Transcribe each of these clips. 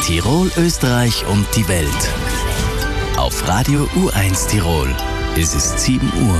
Tirol, Österreich und die Welt. Auf Radio U1 Tirol. Es ist 7 Uhr.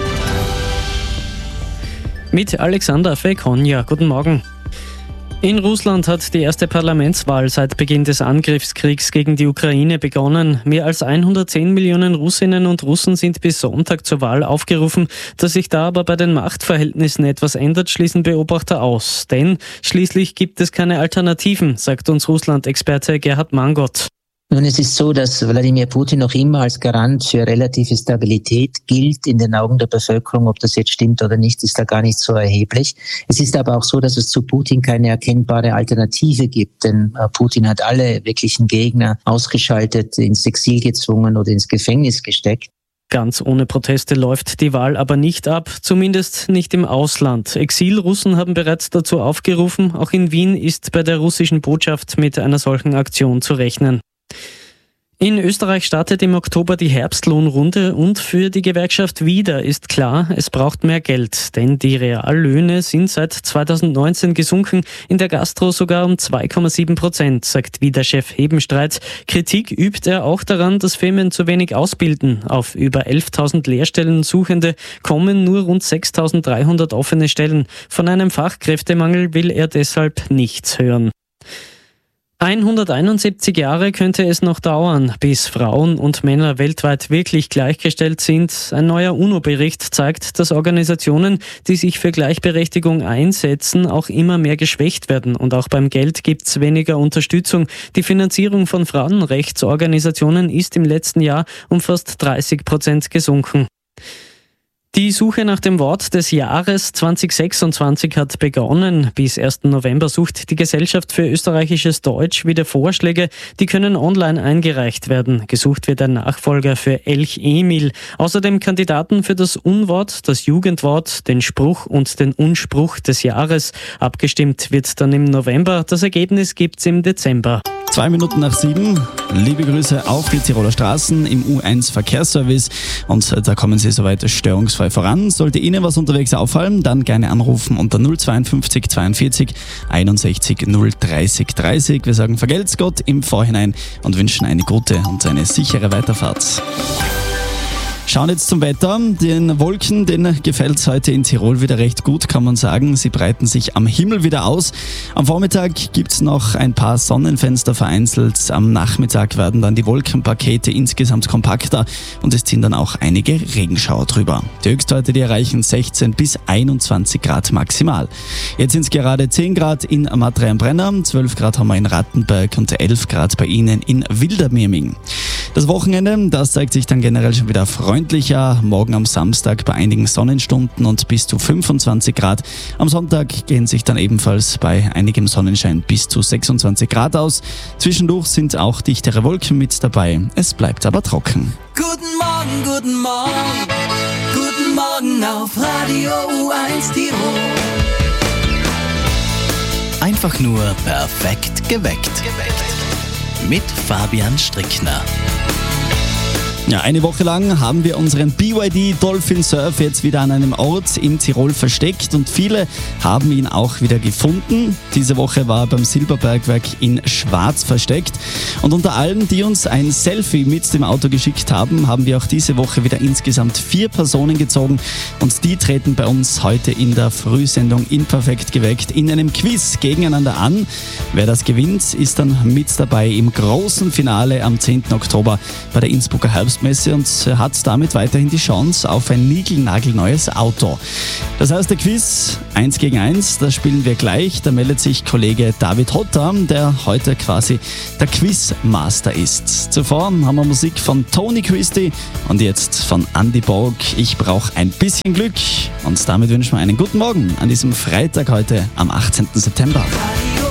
Mit Alexander Fekonja. Guten Morgen. In Russland hat die erste Parlamentswahl seit Beginn des Angriffskriegs gegen die Ukraine begonnen. Mehr als 110 Millionen Russinnen und Russen sind bis Sonntag zur Wahl aufgerufen. Dass sich da aber bei den Machtverhältnissen etwas ändert, schließen Beobachter aus. Denn schließlich gibt es keine Alternativen, sagt uns Russland-Experte Gerhard Mangott. Nun, es ist so, dass Wladimir Putin noch immer als Garant für relative Stabilität gilt in den Augen der Bevölkerung. Ob das jetzt stimmt oder nicht, ist da gar nicht so erheblich. Es ist aber auch so, dass es zu Putin keine erkennbare Alternative gibt, denn Putin hat alle wirklichen Gegner ausgeschaltet, ins Exil gezwungen oder ins Gefängnis gesteckt. Ganz ohne Proteste läuft die Wahl aber nicht ab, zumindest nicht im Ausland. Exilrussen haben bereits dazu aufgerufen. Auch in Wien ist bei der russischen Botschaft mit einer solchen Aktion zu rechnen. In Österreich startet im Oktober die Herbstlohnrunde und für die Gewerkschaft Wieder ist klar, es braucht mehr Geld, denn die Reallöhne sind seit 2019 gesunken, in der Gastro sogar um 2,7%, sagt Wieder-Chef Hebenstreit. Kritik übt er auch daran, dass Firmen zu wenig ausbilden. Auf über 11.000 Lehrstellen Suchende kommen nur rund 6.300 offene Stellen. Von einem Fachkräftemangel will er deshalb nichts hören. 171 Jahre könnte es noch dauern, bis Frauen und Männer weltweit wirklich gleichgestellt sind. Ein neuer UNO-Bericht zeigt, dass Organisationen, die sich für Gleichberechtigung einsetzen, auch immer mehr geschwächt werden. Und auch beim Geld gibt es weniger Unterstützung. Die Finanzierung von Frauenrechtsorganisationen ist im letzten Jahr um fast 30% gesunken. Die Suche nach dem Wort des Jahres 2026 hat begonnen. Bis 1. November sucht die Gesellschaft für österreichisches Deutsch wieder Vorschläge. Die können online eingereicht werden. Gesucht wird ein Nachfolger für Elch Emil. Außerdem Kandidaten für das Unwort, das Jugendwort, den Spruch und den Unspruch des Jahres. Abgestimmt wird dann im November. Das Ergebnis gibt's im Dezember. 2 Minuten nach 7. Liebe Grüße auf die Tiroler Straßen im U1 Verkehrsservice. Und da kommen Sie soweit störungsfrei voran. Sollte Ihnen was unterwegs auffallen, dann gerne anrufen unter 052 42 61 030 30. Wir sagen vergelt's Gott im Vorhinein und wünschen eine gute und eine sichere Weiterfahrt. Schauen jetzt zum Wetter. Den Wolken, denen gefällt es heute in Tirol wieder recht gut, kann man sagen. Sie breiten sich am Himmel wieder aus. Am Vormittag gibt es noch ein paar Sonnenfenster vereinzelt. Am Nachmittag werden dann die Wolkenpakete insgesamt kompakter und es ziehen dann auch einige Regenschauer drüber. Die Höchstwerte, die erreichen 16 bis 21 Grad maximal. Jetzt sind es gerade 10 Grad in Madra am Brenner, 12 Grad haben wir in Rattenberg und 11 Grad bei Ihnen in Wildermirming. Das Wochenende, das zeigt sich dann generell schon wieder freundlicher. Morgen am Samstag bei einigen Sonnenstunden und bis zu 25 Grad. Am Sonntag gehen sich dann ebenfalls bei einigem Sonnenschein bis zu 26 Grad aus. Zwischendurch sind auch dichtere Wolken mit dabei. Es bleibt aber trocken. Guten Morgen, guten Morgen. Guten Morgen auf Radio U1 Tirol. Einfach nur perfekt geweckt. Mit Fabian Strickner. Ja, eine Woche lang haben wir unseren BYD Dolphin Surf jetzt wieder an einem Ort in Tirol versteckt und viele haben ihn auch wieder gefunden. Diese Woche war er beim Silberbergwerk in Schwarz versteckt und unter allen, die uns ein Selfie mit dem Auto geschickt haben, haben wir auch diese Woche wieder insgesamt 4 Personen gezogen und die treten bei uns heute in der Frühsendung in Perfekt geweckt in einem Quiz gegeneinander an. Wer das gewinnt, ist dann mit dabei im großen Finale am 10. Oktober bei der Innsbrucker Herbstmesse und hat damit weiterhin die Chance auf ein niegelnagelneues Auto. Das heißt, der Quiz 1 gegen 1, das spielen wir gleich. Da meldet sich Kollege David Hotter, der heute quasi der Quizmaster ist. Zuvor haben wir Musik von Tony Christie und jetzt von Andy Borg. Ich brauche ein bisschen Glück und damit wünschen wir einen guten Morgen an diesem Freitag heute am 18. September.